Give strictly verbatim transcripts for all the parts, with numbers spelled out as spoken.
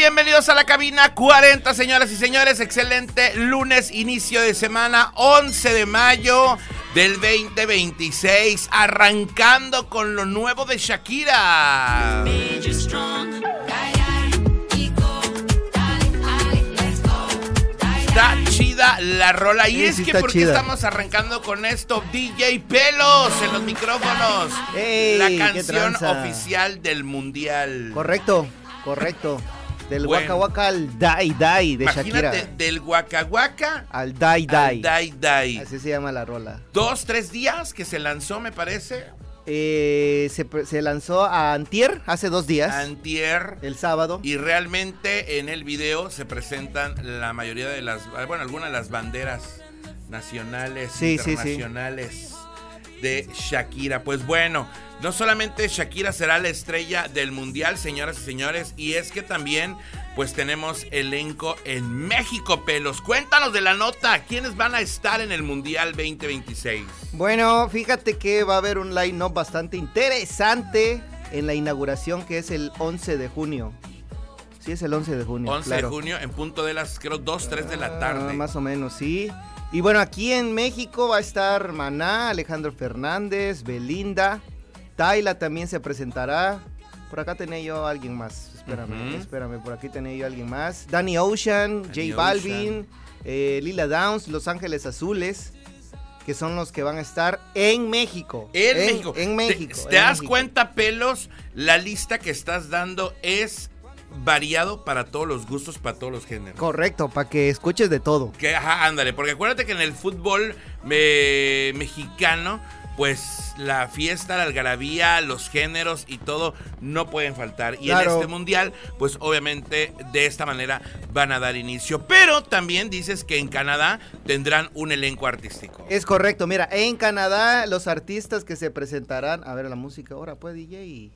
Bienvenidos a la cabina cuarenta, señoras y señores. Excelente lunes, inicio de semana, once de mayo del veinte veintiséis, arrancando con lo nuevo de Shakira. Está chida la rola. Y Sí, es sí que está porque chida. estamos arrancando con esto, D J Pelos en los micrófonos. Ey, la qué canción tranza. oficial del mundial. Correcto, correcto. Del Bueno. Waka Waka al Dai Dai de Imagínate, Shakira. del Waka Waka Al Dai al Dai. Dai Dai. Así se llama la rola. Dos, tres días que se lanzó, me parece. Eh, se, pre- se lanzó a Antier hace dos días, Antier. el sábado. Y realmente en el video se presentan la mayoría de las, bueno, algunas de las banderas nacionales, Sí, sí, sí. internacionales de Shakira. Pues bueno, no solamente Shakira será la estrella del mundial, señoras y señores, y es que también pues tenemos elenco en México, Pelos. Cuéntanos de la nota, ¿quiénes van a estar en el mundial veinte veintiséis? Bueno, fíjate que va a haber un line-up bastante interesante en la inauguración, que es el once de junio. Sí, es el once de junio. once claro. de junio, en punto de las, creo, dos, tres de la tarde. Ah, más o menos, sí. Y bueno, aquí en México va a estar Maná, Alejandro Fernández, Belinda, Tayla también se presentará. Por acá tenía yo a alguien más. Espérame, Ujú. espérame, por aquí tenía yo a alguien más. Danny Ocean, Danny J Balvin, eh, Lila Downs, Los Ángeles Azules, que son los que van a estar en México. En, México. En México. ¿Te, en te das México. cuenta, Pelos? La lista que estás dando es variado para todos los gustos, para todos los géneros. Correcto, para que escuches de todo. Que, ajá, ándale, porque acuérdate que en el fútbol me- mexicano, pues la fiesta, la algarabía, los géneros y todo no pueden faltar. Y Claro. en este mundial, pues obviamente de esta manera van a dar inicio. Pero también dices que en Canadá tendrán un elenco artístico. Es correcto, mira, en Canadá los artistas que se presentarán, a ver la música ahora, pues D J.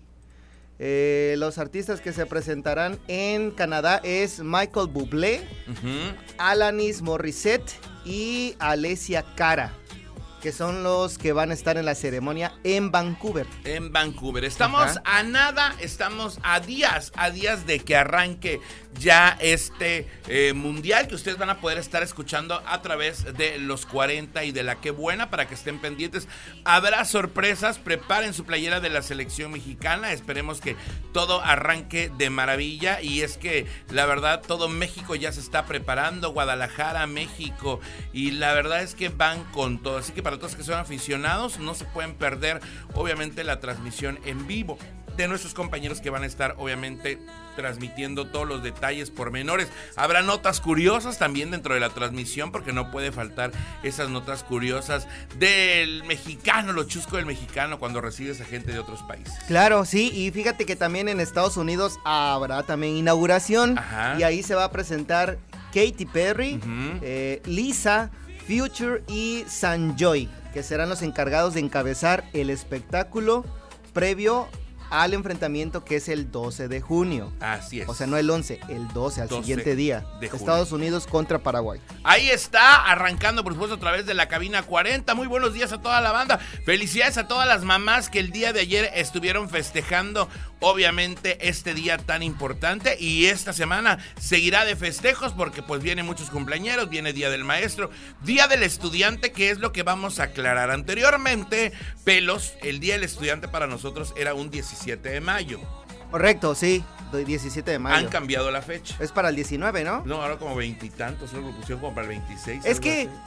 Eh, los artistas que se presentarán en Canadá es Michael Bublé, Ujú. Alanis Morissette y Alessia Cara, que son los que van a estar en la ceremonia en Vancouver. En Vancouver. Estamos Ajá. a nada, estamos a días, a días de que arranque ya este eh, mundial que ustedes van a poder estar escuchando a través de los cuarenta y de la Qué Buena, para que estén pendientes. Habrá sorpresas, preparen su playera de la selección mexicana, esperemos que todo arranque de maravilla. Y es que la verdad todo México ya se está preparando, Guadalajara, México, y la verdad es que van con todo, así que para todos que son aficionados no se pueden perder obviamente la transmisión en vivo de nuestros compañeros que van a estar obviamente transmitiendo todos los detalles pormenores. Habrá notas curiosas también dentro de la transmisión, porque no puede faltar esas notas curiosas del mexicano, lo chusco del mexicano cuando recibes a gente de otros países. Claro, sí, y fíjate que también en Estados Unidos habrá también inauguración. Ajá. Y ahí se va a presentar Katy Perry, Ujú. eh, Lisa, Future y Sanjoy, que serán los encargados de encabezar el espectáculo previo al enfrentamiento, que es el doce de junio. Así es. O sea, no el once, el doce, al doce siguiente día. de junio. Estados Unidos contra Paraguay. Ahí está, arrancando por supuesto a través de la cabina cuarenta. Muy buenos días a toda la banda. Felicidades a todas las mamás que el día de ayer estuvieron festejando obviamente este día tan importante, y esta semana seguirá de festejos porque pues vienen muchos cumpleañeros, viene Día del Maestro, Día del Estudiante, que es lo que vamos a aclarar. Anteriormente, Pelos, el Día del Estudiante para nosotros era un diecisiete de mayo. Correcto, sí, do- diecisiete de mayo. Han cambiado la fecha. Es para el diecinueve, ¿no? No, ahora como veintitantos, solo lo pusieron como para el veintiséis. Es algo que así.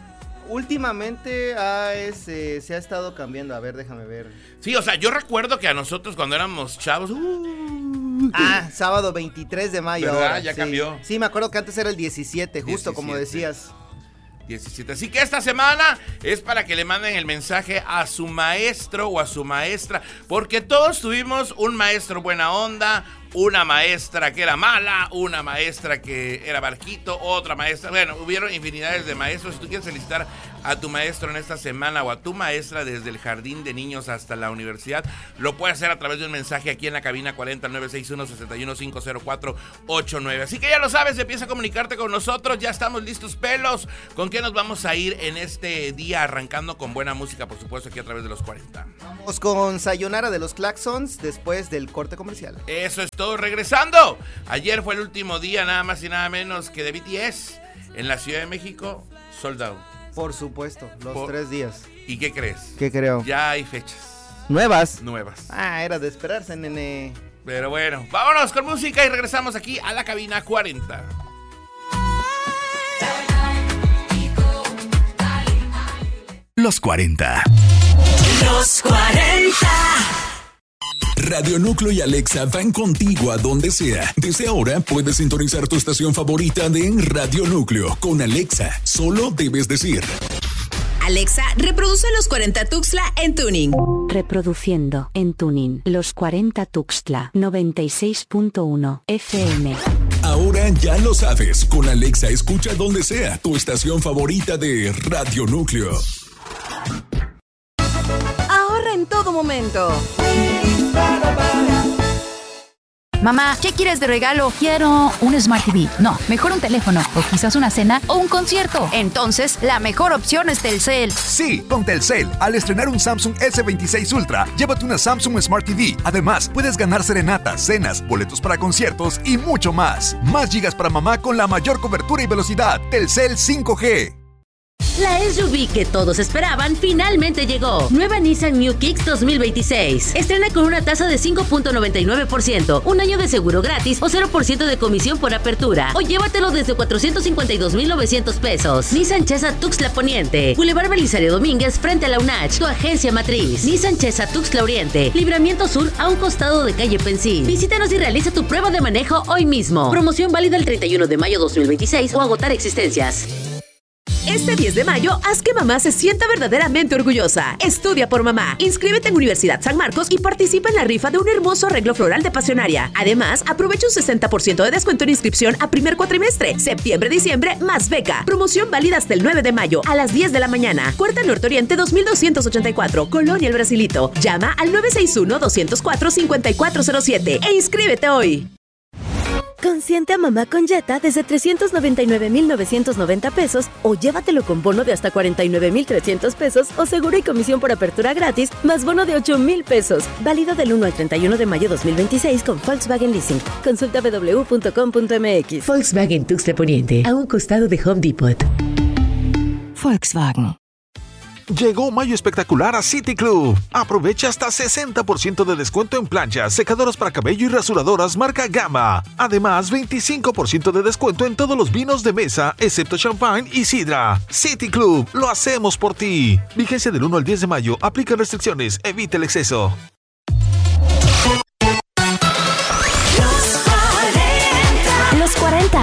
últimamente ah, es, eh, se ha estado cambiando. A ver, déjame ver. Sí, o sea, yo recuerdo que a nosotros cuando éramos chavos, uh, Ah, sábado veintitrés de mayo. ¿Verdad? ahora, Ya sí. cambió. Sí, me acuerdo que antes era el diecisiete, justo como diecisiete. decías. diecisiete. Así que esta semana es para que le manden el mensaje a su maestro o a su maestra, porque todos tuvimos un maestro buena onda, una maestra que era mala, una maestra que era barquito, otra maestra. Bueno, hubieron infinidades de maestros. Si tú quieres felicitar a tu maestro en esta semana o a tu maestra desde el jardín de niños hasta la universidad, lo puedes hacer a través de un mensaje aquí en la cabina cuarenta, nueve seis uno, seis uno cinco cero cuatro ocho nueve. Así que ya lo sabes, empieza a comunicarte con nosotros. Ya estamos listos, Pelos. ¿Con qué nos vamos a ir en este día? Arrancando con buena música, por supuesto, aquí a través de los cuarenta. Vamos Con Sayonara de los Claxons después del corte comercial. Eso es todo, regresando. Ayer fue el último día, nada más y nada menos que de B T S en la Ciudad de México, sold out. Por supuesto, los Por... tres días. ¿Y qué crees? ¿Qué creo? Ya hay fechas. ¿Nuevas? Nuevas. Ah, era de esperarse, nene. Pero bueno, vámonos con música y regresamos aquí a la cabina cuarenta. Los cuarenta. Los cuarenta. Radio Núcleo y Alexa van contigo a donde sea. Desde ahora puedes sintonizar tu estación favorita de Radio Núcleo. Con Alexa, solo debes decir: Alexa, reproduce Los cuarenta Tuxtla en tuning. Reproduciendo en tuning Los cuarenta Tuxtla noventa y seis punto uno F M. Ahora ya lo sabes. Con Alexa escucha donde sea tu estación favorita de Radio Núcleo. Ahorra en todo momento. Mamá, ¿qué quieres de regalo? Quiero un Smart T V. No, mejor un teléfono, o quizás una cena o un concierto. Entonces, la mejor opción es Telcel. Sí, con Telcel, al estrenar un Samsung ese veintiséis Ultra, llévate una Samsung Smart T V. Además, puedes ganar serenatas, cenas, boletos para conciertos y mucho más. Más gigas para mamá con la mayor cobertura y velocidad. Telcel cinco G. La S U V que todos esperaban finalmente llegó. Nueva Nissan New Kicks dos mil veintiséis. Estrena con una tasa de cinco punto noventa y nueve por ciento, un año de seguro gratis o cero por ciento de comisión por apertura. O llévatelo desde cuatrocientos cincuenta y dos mil novecientos pesos. Nissan Chesa Tuxtla Poniente. Boulevard Belisario Domínguez frente a la U N A C H, tu agencia matriz. Nissan Chesa Tuxtla Oriente. Libramiento Sur a un costado de calle Pensil. Visítanos y realiza tu prueba de manejo hoy mismo. Promoción válida el treinta y uno de mayo dos mil veintiséis o agotar existencias. Este diez de mayo, haz que mamá se sienta verdaderamente orgullosa. Estudia por mamá. Inscríbete en Universidad San Marcos y participa en la rifa de un hermoso arreglo floral de Pasionaria. Además, aprovecha un sesenta por ciento de descuento en inscripción a primer cuatrimestre. Septiembre-diciembre, más beca. Promoción válida hasta el nueve de mayo, a las diez de la mañana. Puerta Norte Oriente dos mil doscientos ochenta y cuatro, Colonia El Brasilito. Llama al nueve seis uno, dos cero cuatro, cinco cuatro cero siete e inscríbete hoy. Consiente a mamá con Jetta desde trescientos noventa y nueve mil novecientos noventa pesos o llévatelo con bono de hasta cuarenta y nueve mil trescientos pesos o seguro y comisión por apertura gratis más bono de ocho mil pesos. Válido del uno al treinta y uno de mayo dos mil veintiséis con Volkswagen Leasing. Consulta w w w punto com punto m x. Volkswagen Tuxtla Poniente, a un costado de Home Depot. Volkswagen. Llegó Mayo Espectacular a City Club. Aprovecha hasta sesenta por ciento de descuento en planchas, secadoras para cabello y rasuradoras marca Gama. Además, veinticinco por ciento de descuento en todos los vinos de mesa, excepto champán y sidra. City Club, lo hacemos por ti. Vigencia del uno al diez de mayo. Aplica restricciones. Evita el exceso. Los cuarenta.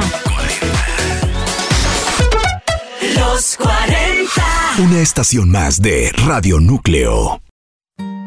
Los cuarenta. Una estación más de Radio Núcleo.